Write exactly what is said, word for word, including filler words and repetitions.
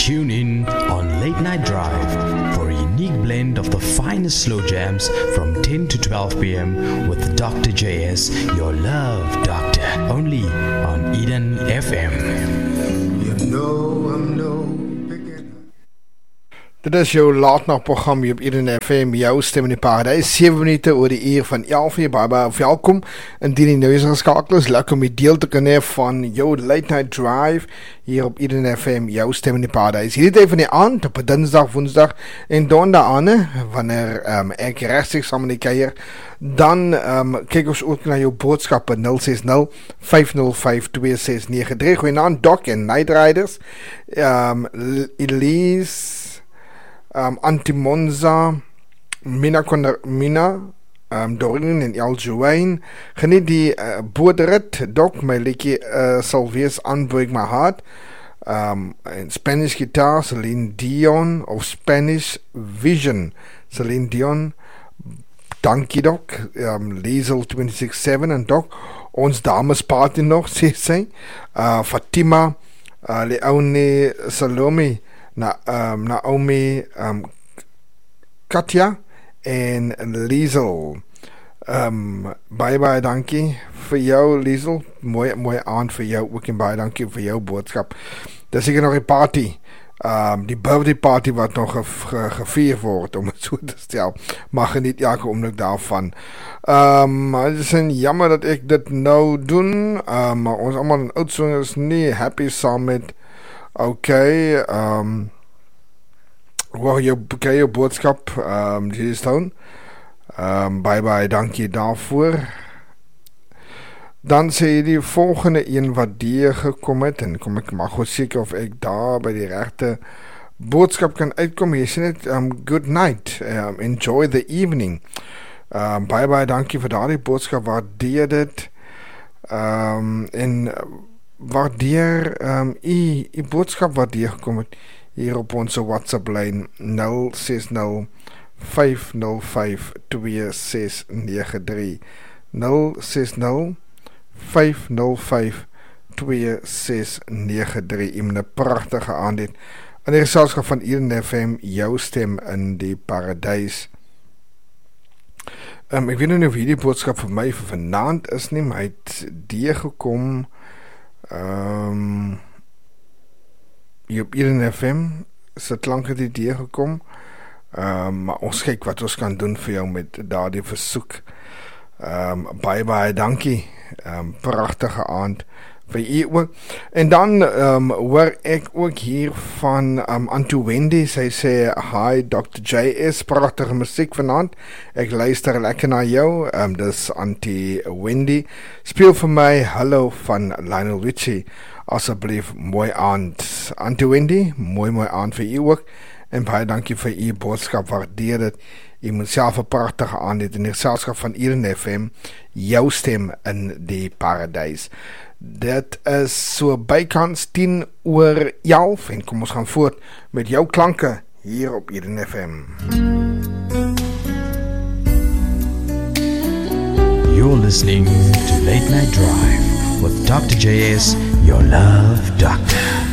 Tune in on Late Night Drive for a unique blend of the finest slow jams from ten to twelve p.m. with Doctor J S, your love doctor, only on Eden F M. You know I'm no Dit is jou laatnacht program hier op Eden F M, jou stem in die paradijs, seven minute oor die uur van elf uur, baie baie welkom, indien die nou is geskakel is, lekker om die deel te kan hê van jou Late Night Drive, hier op Eden F M, jou stem in die paradijs, hierdie tyd van die aand, op dinsdag, woensdag, en donderdag aan, wanneer um, ek rechtstreeks saam in die keier, dan um, kyk ons ook na jou boodskappe, nul ses nul, vyf nul vyf, twee ses nege drie, goeienaand, Doc en Night Riders, um, Elise, Um, Antimonza, Mina, Conner, Mina um, Doreen en El Joanne. Geniet die uh, bootrit, Doc, my liedjie uh, sal wees Unbreak My Heart. Um, en Spanish Guitar, Celine Dion, of Spanish Vision, Celine Dion. Dankie, Doc. Um, Liesel two six seven en Doc, ons dames party nog, sê sy. Uh, Fatima, uh, Leone Salome, Na, um, Naomi, um, Katja en Liesel. Um, baie baie dankie vir jou, Liesel. Mooi, mooi aand vir jou ook en baie dankie vir jou boodskap. Dis seker nog die party, um, die birthday party wat nog ge, ge, gevier word, om het so te stel. Mag geniet elke oomblik daarvan. Um, het is een jammer dat ek dit nou doen, um, maar ons allemaal in oudswing is nie happy saam met ok, um, wow, jou, okay, jou boodskap, um, J S Town, um, bye bye, dankie daarvoor. Dan sê die volgende een wat die gekom het, en kom ek maar goed seker of ek daar by die rechte boodskap kan uitkom, hier sê net, um, good night, um, enjoy the evening, um, bye bye, dankie vir daar die boodskap, waardeer dit, um, en, waardeer um, die, die boodskap wat hier gekom het hier op onze WhatsApp lijn nul ses nul, vyf nul vyf, twee ses nege drie nul ses nul, vyf nul vyf, twee ses nege drie. Iemand 'n pragtige aand het in die geselskap van Eden F M, jou stem in die paradijs. Um, ek weet nie of hierdie boodskap vir my vir vanaand is nie, maar hy het die gekom Um, hier op Eden F M is het lang het idee gekom, um, maar ons kyk wat ons kan doen vir jou met daardie versoek. Um, baie baie dankie, um, prachtige aand vir u ook. En dan um, hoor ek ook hier van um, Anto Wendy, sy sê hi Doctor J S, prachtige muziek vanavond, ek luister lekker na jou, um, dis Auntie Wendy, speel vir my Hallo van Lionel Richie, asseblief mooi aand, Auntie Wendy, mooi mooi aand vir u ook, en baie dankie vir u boodskap, waardeer dit, u moet self 'n prachtige aand het in die geselskap van Eden F M, jou stem in die paradijs. Dit is so bykans tien oor elf en kom ons gaan voort met jou klanke hier op Eden F M. You're listening to Late Night Drive with Doctor J S, your love doctor.